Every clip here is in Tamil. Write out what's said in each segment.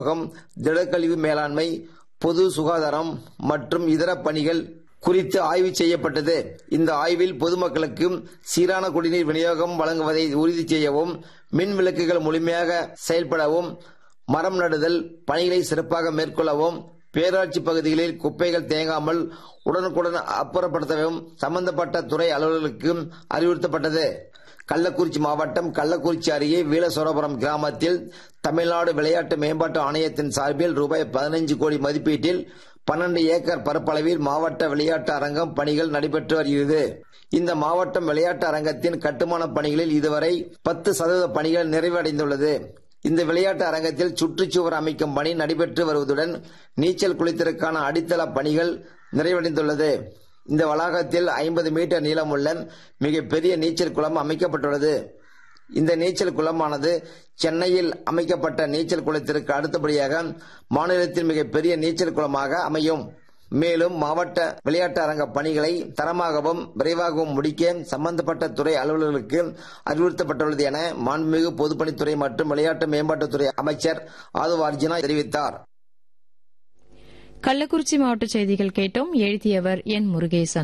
திடக்கழிவு மேலாண்மை, பொது சுகாதாரம் மற்றும் இதர பணிகள் குறித்து ஆய்வு செய்யப்பட்டது. இந்த ஆய்வில் பொதுமக்களுக்கு சீரான குடிநீர் விநியோகம் வழங்குவதை உறுதி செய்யவும், மின் விளக்குகள் முழுமையாக செயல்படவும், மரம் நடுதல் பணிகளை சிறப்பாக மேற்கொள்ளவும், பேராட்சி பகுதிகளில் குப்பைகள் தேங்காமல் உடனுக்குடன் அப்புறப்படுத்தவும் சம்பந்தப்பட்ட துறை அலுவலர்களுக்கு அறிவுறுத்தப்பட்டது. கள்ளக்குறிச்சி மாவட்டம் கள்ளக்குறிச்சி அருகே வீலசோரபுரம் கிராமத்தில் தமிழ்நாடு விளையாட்டு மேம்பாட்டு ஆணையத்தின் சார்பில் ரூபாய் 15 கோடி மதிப்பீட்டில் 12 ஏக்கர் பரப்பளவில் மாவட்ட விளையாட்டு அரங்கம் பணிகள் நடைபெற்று வருகிறது. இந்த மாவட்டம் விளையாட்டு அரங்கத்தின் கட்டுமான பணிகளில் இதுவரை 10% பணிகள் நிறைவடைந்துள்ளது. இந்த விளையாட்டு அரங்கத்தில் சுற்றுச்சுவர் அமைக்கும் பணி நடைபெற்று வருவதுடன் நீச்சல் குளத்திற்கான அடித்தள பணிகள் நிறைவடைந்துள்ளது. இந்த வளாகத்தில் 50 மீட்டர் நீளமுள்ள மிகப்பெரிய நீச்சல் குளம் அமைக்கப்பட்டுள்ளது. இந்த நீச்சல் குளமானது சென்னையில் அமைக்கப்பட்ட நீச்சல் குளத்திற்கு அடுத்தபடியாக மாநிலத்தில் மிகப்பெரிய நீச்சல் குளமாக அமையும். மேலும் மாவட்ட விளையாட்டு அரங்க பணிகளை தரமாகவும் விரைவாகவும் முடிக்க சம்பந்தப்பட்ட துறை அலுவலர்களுக்கு அறிவுறுத்தப்பட்டுள்ளது என மாண்புமிகு பொதுப்பணித்துறை மற்றும் விளையாட்டு மேம்பாட்டுத்துறை அமைச்சர் ஆதவ் அர்ஜுனா தெரிவித்தார். கள்ளக்குறிச்சி மாவட்ட செய்திகள் கேட்டோம். எழுதியவர் என் முருகேசன்.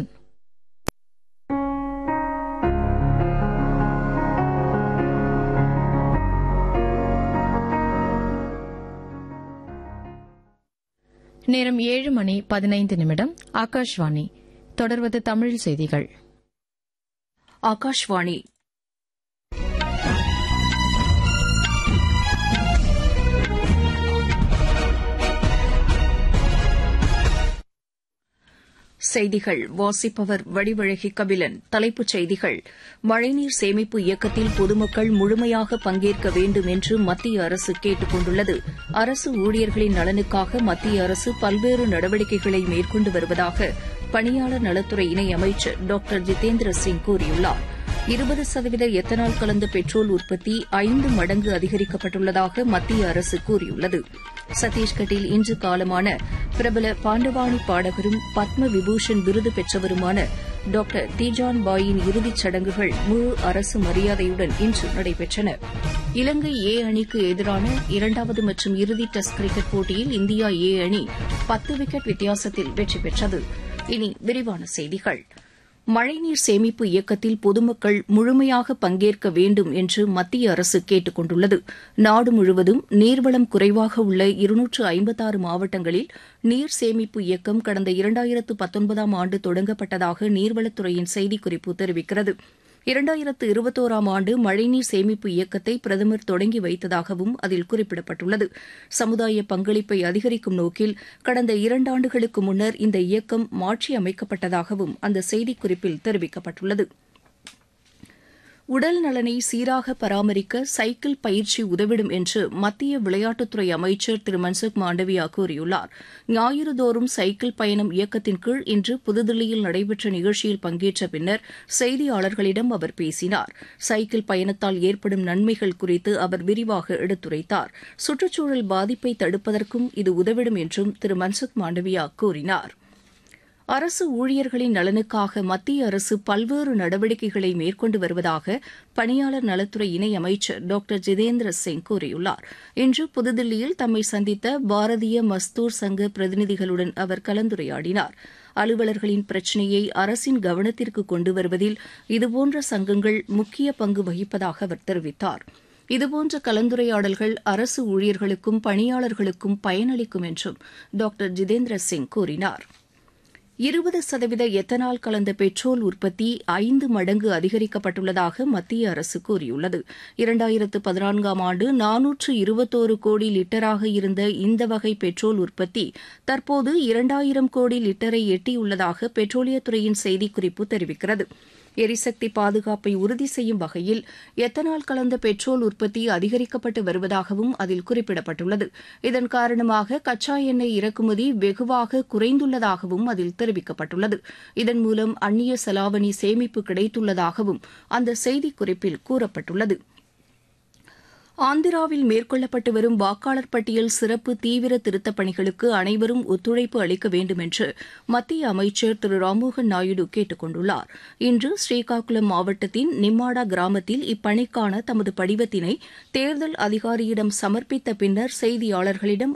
நேரம் 7:15. ஆகாஷ்வாணி. தொடர்வது தமிழ் செய்திகள். ஆகாஷ்வாணி. செய்திகள் வாசிப்பவர் வடிவழகி கபிலன். தலைப்புச் செய்திகள். மழைநீர் சேமிப்பு இயக்கத்தில் பொதுமக்கள் முழுமையாக பங்கேற்க வேண்டும் என்று மத்திய அரசு கேட்டுக் கொண்டுள்ளது. அரசு ஊழியர்களின் நலனுக்காக மத்திய அரசு பல்வேறு நடவடிக்கைகளை மேற்கொண்டு வருவதாக பணியாளர் நலத்துறை இணையமைச்சர் டாக்டர் ஜிதேந்திர சிங் கூறியுள்ளார். 20% எத்தனால் கலந்த பெட்ரோல் உற்பத்தி 5 மடங்கு அதிகரிக்கப்பட்டுள்ளதாக மத்திய அரசு கூறியுள்ளது. சத்தீஸ்கட்டில் இன்று காலமான பிரபல பாண்டவாணி பாடகரும் பத்ம விபூஷன் விருது பெற்றவருமான டாக்டர் தீஜான் பாயின் இறுதிச் சடங்குகள் முழு அரசு மரியாதையுடன் இன்று நடைபெற்றன. இலங்கை ஏ அணிக்கு எதிரான 2வது மற்றும் இறுதி டெஸ்ட் கிரிக்கெட் போட்டியில் இந்தியா ஏ அணி 10 விக்கெட் வித்தியாசத்தில் வெற்றி பெற்றது. இனி விரிவான செய்திகள். மழைநீர் சேமிப்பு இயக்கத்தில் பொதுமக்கள் முழுமையாக பங்கேற்க வேண்டும் என்று மத்திய அரசு கேட்டுக் கொண்டுள்ளது. நாடு முழுவதும் நீர்வளம் குறைவாக உள்ள 256 மாவட்டங்களில் நீர் சேமிப்பு இயக்கம் கடந்த 2019ஆம் ஆண்டு தொடங்கப்பட்டதாக நீர்வளத்துறையின் செய்திக்குறிப்பு தெரிவிக்கிறது. 2021ஆம் ஆண்டு மழைநீர் சேமிப்பு இயக்கத்தை பிரதமர் தொடங்கி வைத்ததாகவும் அதில் குறிப்பிடப்பட்டுள்ளது. சமுதாய பங்களிப்பை அதிகரிக்கும் நோக்கில் கடந்த 2 ஆண்டுகளுக்கு முன்னர் இந்த இயக்கம் மாற்றியமைக்கப்பட்டதாகவும் அந்த செய்திக்குறிப்பில் தெரிவிக்கப்பட்டுள்ளது. உடல் நலனை சீராக பராமரிக்க சைக்கிள் பயிற்சி உதவிடும் என்று மத்திய விளையாட்டுத்துறை அமைச்சர் திரு மன்சுக் மாண்டவியா கூறியுள்ளார். ஞாயிறுதோறும் சைக்கிள் பயணம் இயக்கத்தின் கீழ் இன்று புதுதில்லியில் நடைபெற்ற நிகழ்ச்சியில் பங்கேற்ற பின்னர் செய்தியாளர்களிடம் அவர் பேசினார். சைக்கிள் பயணத்தால் ஏற்படும் நன்மைகள் குறித்து அவர் விரிவாக எடுத்துரைத்தார். சுற்றுச்சூழல் பாதிப்பை தடுப்பதற்கும் இது உதவிடும் என்றும் திரு மன்சுக் மாண்டவியா கூறினார். அரசு ஊழியர்களின் நலனுக்காக மத்திய அரசு பல்வேறு நடவடிக்கைகளை மேற்கொண்டு வருவதாக பணியாளர் நலத்துறை இணையமைச்சர் டாக்டர் ஜிதேந்திர சிங் கூறியுள்ளார். இன்று புதுதில்லியில் தம்மை சந்தித்த பாரதிய மஸ்தூர் சங்க பிரதிநிதிகளுடன் அவர் கலந்துரையாடினார். அலுவலர்களின் பிரச்சினையை அரசின் கவனத்திற்கு கொண்டு வருவதில் இதுபோன்ற சங்கங்கள் முக்கிய பங்கு வகிப்பதாக அவர் தெரிவித்தார். இதுபோன்ற கலந்துரையாடல்கள் அரசு ஊழியர்களுக்கும் பணியாளர்களுக்கும் பயனளிக்கும் என்றும் டாக்டர் ஜிதேந்திர சிங் கூறினார். 20% எத்தனால் கலந்த பெட்ரோல் உற்பத்தி 5 மடங்கு அதிகரிக்கப்பட்டுள்ளதாக மத்திய அரசு கூறியுள்ளது. 2014ஆம் ஆண்டு 421 கோடி லிட்டராக இருந்த இந்த வகை பெட்ரோல் உற்பத்தி தற்போது 2000 கோடி லிட்டரை எட்டியுள்ளதாக பெட்ரோலியத்துறையின் செய்திக்குறிப்பு தெரிவிக்கிறது. எரிசக்தி பாதுகாப்பை உறுதி செய்யும் வகையில் எத்தனால் கலந்த பெட்ரோல் உற்பத்தி அதிகரிக்கப்பட்டு வருவதாகவும் அதில் குறிப்பிடப்பட்டுள்ளது. இதன் காரணமாக கச்சா எண்ணெய் இறக்குமதி வெகுவாக குறைந்துள்ளதாகவும் அதில் தெரிவிக்கப்பட்டுள்ளது. இதன் மூலம் அந்நிய செலாவணி சேமிப்பு கிடைத்துள்ளதாகவும் அந்த செய்திக்குறிப்பில் கூறப்பட்டுள்ளது. ஆந்திராவில் மேற்கொள்ளப்பட்டு வரும் வாக்காளர் பட்டியல் சிறப்பு தீவிர திருத்தப் பணிகளுக்கு அனைவரும் ஒத்துழைப்பு அளிக்க வேண்டும் என்று மத்திய அமைச்சர் திரு ராம்மோகன் நாயுடு கேட்டுக் கொண்டுள்ளார். இன்று ஸ்ரீகாக்குளம் மாவட்டத்தின் நிம்மாடா கிராமத்தில் இப்பணிக்கான தமது படிவத்தினை தேர்தல் அதிகாரியிடம் சமர்ப்பித்த பின்னர் செய்தியாளர்களிடம்